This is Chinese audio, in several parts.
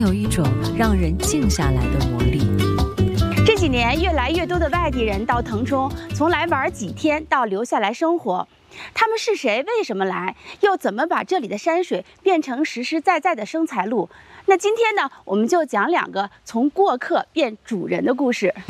有一种让人静下来的魔力。 这几年，越来越多的外地人到腾冲，从来玩几天到留下来生活。他们是谁？为什么来？又怎么把这里的山水变成实实在在的生财路？那今天呢，我们就讲2个从过客变主人的故事。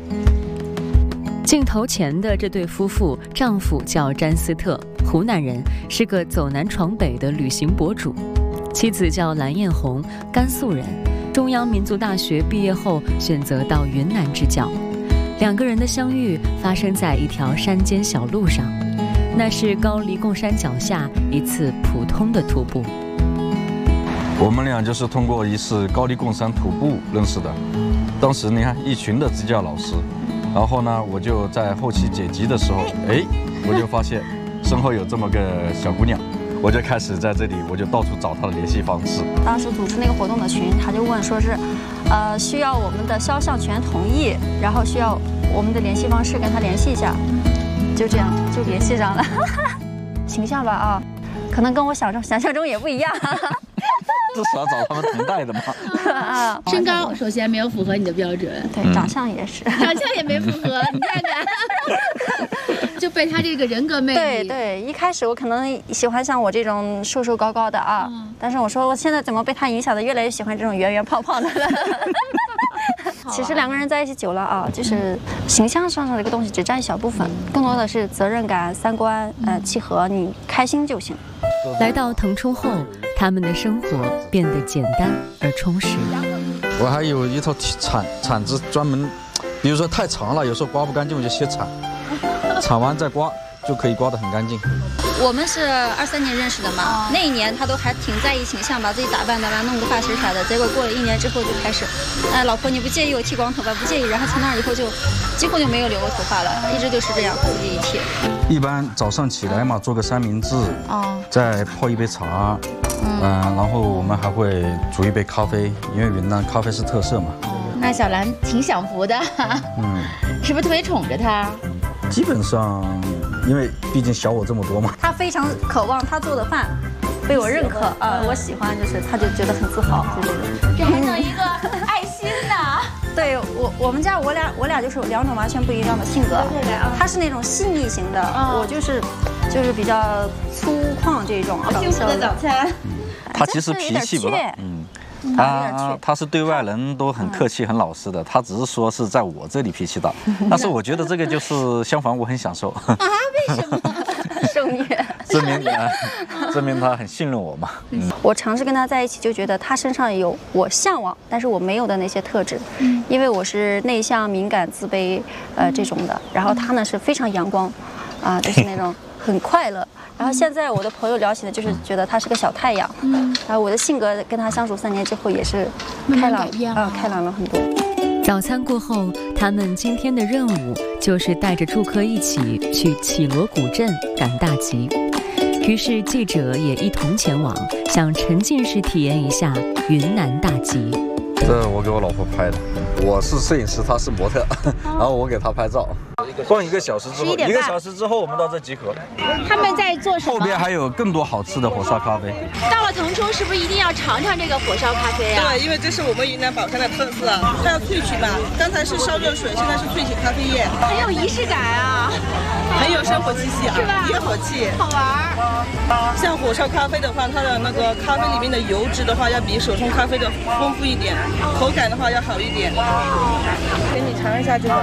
镜头前的这对夫妇，丈夫叫詹斯特，湖南人，是个走南闯北的旅行博主；妻子叫蓝艳红，甘肃人，中央民族大学毕业后选择到云南支教。2个人的相遇发生在一条山间小路上，那是高黎贡山脚下一次普通的徒步。 我们俩就是通过一次高黎贡山徒步认识的。当时你看一群的支教老师，然后呢，我就在后期解集的时候，我就发现身后有这么个小姑娘，我就开始在这里，我就到处找她的联系方式。 当时组织那个活动的群，他就问说是，需要我们的肖像权同意，然后需要我们的联系方式跟他联系一下，就这样就联系上了。形象吧啊，可能跟我想象中也不一样。 至少找他们同代的嘛。 身高首先没有符合你的标准， 对，长相也是， 长相也没符合，你看看，就被他这个人格魅力。 对，一开始我可能喜欢像我这种瘦瘦高高的啊，但是我说我现在怎么被他影响的，越来越喜欢这种圆圆胖胖的了。其实2个人在一起久了啊，就是形象上的这个东西只占一小部分，更多的是责任感、3观契合，你开心就行。 来到腾冲后，他们的生活变得简单而充实。 我还有一套铲子，专门，比如说太长了，有时候刮不干净，我就先铲，铲完再刮，就可以刮得很干净。 我们是23年认识的嘛，那一年他都还挺在意形象，把自己打扮，弄个发型啥的。结果过了1年之后就开始，老婆你不介意我剃光头发？不介意。然后从那以后就几乎就没有留过头发了，一直就是这样不介意剃。 一般早上起来嘛，做个三明治，再泡一杯茶，然后我们还会煮一杯咖啡，因为云南咖啡是特色嘛。 那小兰挺享福的，是不是特别宠着他？ 基本上，因为毕竟小我这么多嘛。 他非常渴望他做的饭被我认可我喜欢，就是他就觉得很自豪，就这种。 这还能一个爱心呢。 对我们家我俩就是2种完全不一样的性格。他是那种细腻型的，我就是比较粗犷这种。 幸福的早餐。 他其实脾气不大，他是对外人都很客气、很老实的，他只是说是在我这里脾气大，但是我觉得这个就是相反，我很享受。 为什么？ 受虐。 证明他很信任我嘛。 我尝试跟他在一起，就觉得他身上有我向往但是我没有的那些特质。因为我是内向、敏感、自卑这种的，然后他呢是非常阳光就是那种很快乐。然后现在我的朋友聊起来，就是觉得他是个小太阳。然后我的性格跟他相处3年之后，也是开朗了很多。 早餐过后，他们今天的任务就是带着住客一起去绮罗古镇赶大集。于是记者也一同前往，想沉浸式体验一下云南大集。 这我给我老婆拍的，我是摄影师，她是模特，然后我给她拍照。逛1个小时之后，1个小时之后我们到这集合。 他们在做什么？ 后边还有更多好吃的火烧咖啡。 到了腾冲，是不是一定要尝尝这个火烧咖啡啊？ 对，因为这是我们云南保山的特色，它要萃取吧。刚才是烧热水，现在是萃取咖啡液， 很有仪式感啊， 很有生活气息啊， 是吧？ 烟火气， 好玩。 像火烧咖啡的话，它的那个咖啡里面的油脂的话，要比手冲咖啡的丰富一点，口感的话要好一点。给你尝一下这个。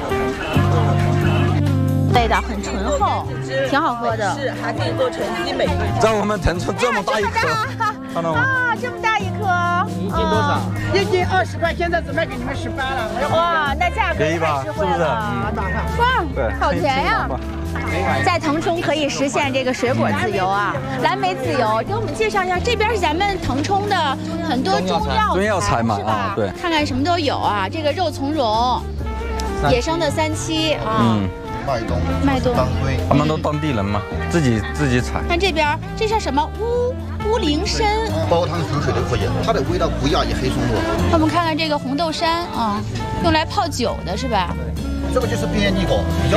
味道很醇厚，挺好喝的。 是，还可以做成鸡尾。 在我们腾冲这么大一颗，看到吗？ 这么大一颗。 一斤多少？1斤20块，现在只卖给你们18了。 哇，那价格太实惠了。哇，好甜呀！在腾冲可以实现这个水果自由啊，蓝莓自由。给我们介绍一下，这边是咱们腾冲的很多中药材嘛，是吧？ 对， 看看什么都有啊，这个肉苁蓉，野生的3七啊。麦冬， 他们都当地人嘛，自己采。 看这边，这是什么乌灵参？ 煲汤煮水都可以，它的味道不亚于黑松露。 我们看看这个红豆杉啊，用来泡酒的是吧？ 这个就是边尼果，比较